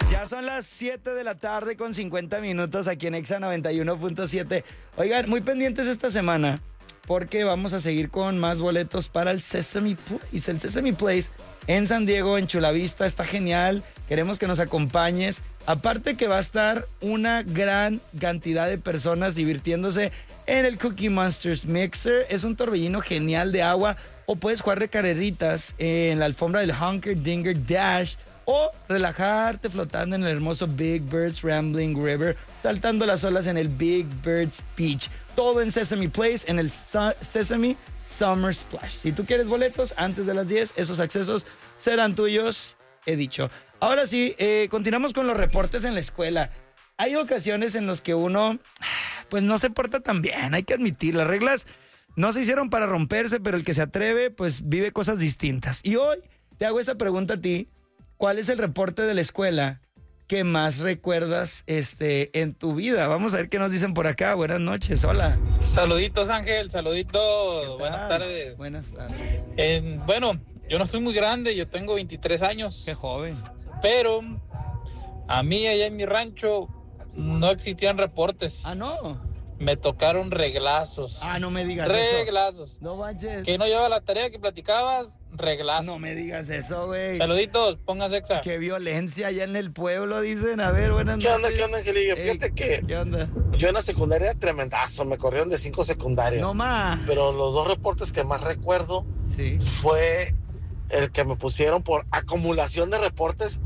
Ya son las 7 de la tarde con 50 minutos aquí en Exa 91.7. Oigan, muy pendientes esta semana porque vamos a seguir con más boletos para el Sesame Place. El Sesame Place en San Diego, en Chula Vista, está genial. Queremos que nos acompañes. Aparte que va a estar una gran cantidad de personas divirtiéndose en el Cookie Monsters Mixer. Es un torbellino genial de agua. O puedes jugar de carreritas en la alfombra del Hunker Dinger Dash. O relajarte flotando en el hermoso Big Bird's Rambling River, saltando las olas en el Big Bird's Beach. Todo en Sesame Place, en el Sesame Summer Splash. Si tú quieres boletos antes de las 10, esos accesos serán tuyos, he dicho. Ahora sí, continuamos con los reportes en la escuela. Hay ocasiones en las que uno, pues no se porta tan bien, hay que admitir. Las reglas no se hicieron para romperse, pero el que se atreve, pues vive cosas distintas. Y hoy te hago esa pregunta a ti. ¿Cuál es el reporte de la escuela que más recuerdas en tu vida? Vamos a ver qué nos dicen por acá. Buenas noches, hola. Saluditos, Ángel, saluditos. Buenas tardes. Buenas tardes. Bueno, yo no estoy muy grande, yo tengo 23 años. Qué joven. Pero a mí allá en mi rancho no existían reportes. Ah, ¿no? Me tocaron reglazos. Ah, no me digas reglazos. eso. No manches. Que no lleva la tarea que platicabas, reglazo. No me digas eso, güey. Saluditos, pónganse Exa. Qué violencia allá en el pueblo, dicen. A ver, buenas noches. ¿Qué onda, Angelillo? Fíjate que ¿Qué onda? yo en la secundaria tremendazo, me corrieron de 5 secundarias. No más. Pero los 2 reportes que más recuerdo Sí. fue el que me pusieron por acumulación de reportes.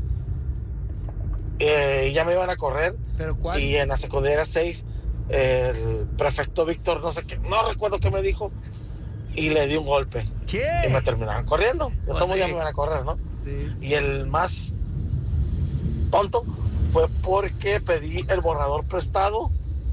Ya me iban a correr. ¿Pero cuál? Y en la secundaria 6, el prefecto Víctor, no sé qué, no recuerdo qué me dijo, y le di un golpe. ¿Qué? Y me terminaron corriendo. De Pues todos modos sí. ya me iban a correr, ¿no? Sí. Y el más tonto fue porque pedí el borrador prestado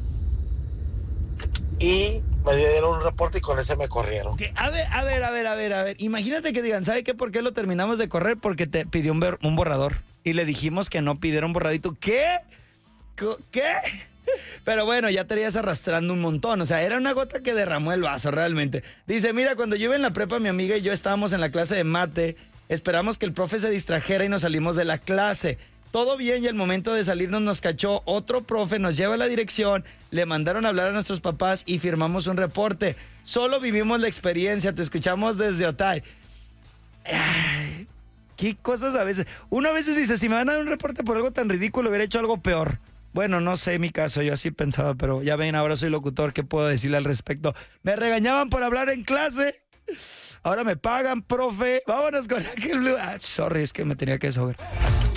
y me dieron un reporte y con ese me corrieron. ¿Qué? A ver. Imagínate que digan, ¿sabe qué? ¿Por qué lo terminamos de correr? Porque te pidió un borrador. Y le dijimos que no pidiera un borradito. ¿Qué? ¿Qué? Pero bueno, ya te irías arrastrando un montón. O sea, era una gota que derramó el vaso realmente. Dice, mira, cuando yo iba en la prepa, mi amiga y yo estábamos en la clase de mate. Esperamos que el profe se distrajera y nos salimos de la clase. Todo bien y al momento de salirnos nos cachó otro profe, nos lleva a la dirección, le mandaron a hablar a nuestros papás y firmamos un reporte. Solo vivimos la experiencia, te escuchamos desde Otay. Ay, qué cosas a veces. Uno a veces dice, si me van a dar un reporte por algo tan ridículo, hubiera hecho algo peor. Bueno, no sé mi caso, yo así pensaba, pero ya ven, ahora soy locutor, ¿qué puedo decirle al respecto? Me regañaban por hablar en clase. Ahora me pagan, profe. Vámonos con aquel blue. Sorry, es que me tenía que desahogar.